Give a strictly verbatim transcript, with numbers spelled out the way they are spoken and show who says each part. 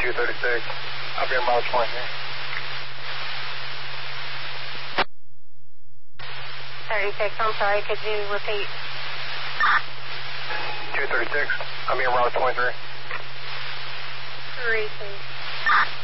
Speaker 1: two thirty-six. I'll be on route twenty-three.
Speaker 2: thirty-six, I'm sorry, could you repeat?
Speaker 1: two thirty-six. I'll be on route twenty-three.
Speaker 2: three, two.